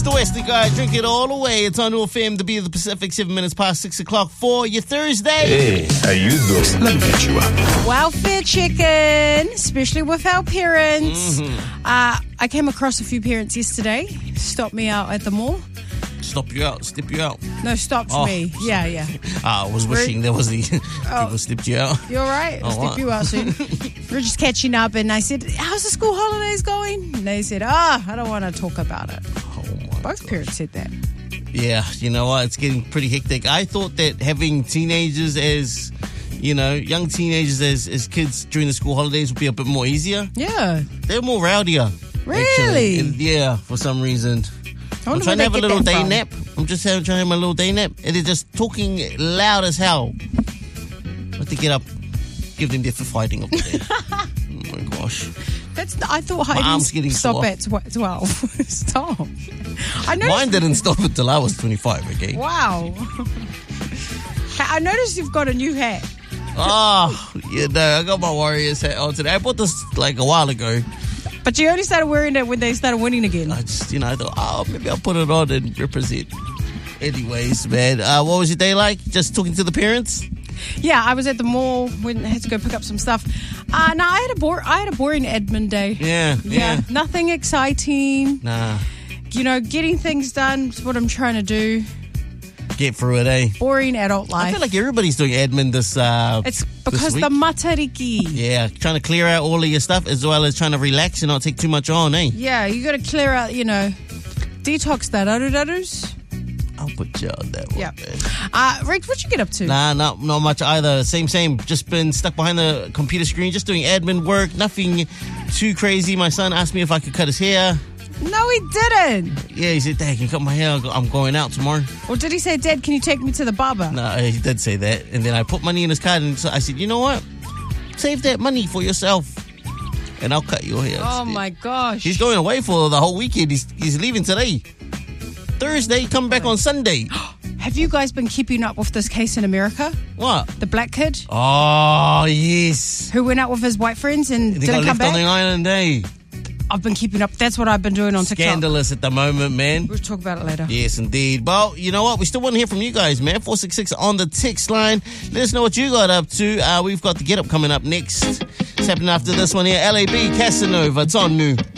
the Wesley Guy. Drink it all away. It's on FM, the beat of the Pacific, 7 minutes past 6 o'clock for your Thursday. Hey, how you doing? Let me get you up. Welfare check-in, especially with our parents. I came across a few parents yesterday. Stopped me out at the mall. Step you out. No, stopped me. Yeah. I was wishing there was the people stepped you out. You're right. I'll step you out soon. We're just catching up, and I said, how's the school holidays going? And they said, I don't want to talk about it. Both parents said that. Yeah, you know what? It's getting pretty hectic. I thought that having teenagers as, young teenagers as kids during the school holidays would be a bit more easier. Yeah. They're more rowdier. Really? And yeah, for some reason. I'm trying to have a little day nap. I'm just trying to have my little day nap. And they're just talking loud as hell. I have to get up, give them their fighting up there. Oh my gosh. I thought my arm's getting stop sore. at 12. Stop. Mine didn't stop until I was 25, okay? Wow. I noticed you've got a new hat. Oh, I got my Warriors hat on today. I bought this like a while ago. But you only started wearing it when they started winning again. I just, I thought, maybe I'll put it on and represent. Anyways, man, what was your day like? Just talking to the parents? Yeah, I was at the mall when I had to go pick up some stuff. No, I had a boring admin day. Yeah. Nothing exciting. Nah. Getting things done is what I'm trying to do. Get through it, eh? Boring adult life. I feel like everybody's doing admin this It's because the matariki. Yeah, trying to clear out all of your stuff as well as trying to relax and not take too much on, eh? Yeah, you got to clear out, detox that. I'll put you on that one. Yeah. Rick, what'd you get up to? Nah, not much either. Same. Just been stuck behind the computer screen, just doing admin work. Nothing too crazy. My son asked me if I could cut his hair. No, he didn't. Yeah, he said, Dad, can you cut my hair? I'm going out tomorrow. Or did he say, Dad, can you take me to the barber? No, he did say that. And then I put money in his card and so I said, you know what? Save that money for yourself. And I'll cut your hair. Oh, my gosh. He's going away for the whole weekend. He's leaving today. Thursday, coming back on Sunday. Have you guys been keeping up with this case in America? What? The black kid? Oh, yes. Who went out with his white friends and they didn't got come left back? on the island, eh? I've been keeping up. That's what I've been doing on TikTok. Scandalous at the moment, man. We'll talk about it later. Yes, indeed. Well, you know what? We still want to hear from you guys, man. 466 on the text line. Let us know what you got up to. We've got the Get Up coming up next. It's happening after this one here. LAB, Casanova. It's on New.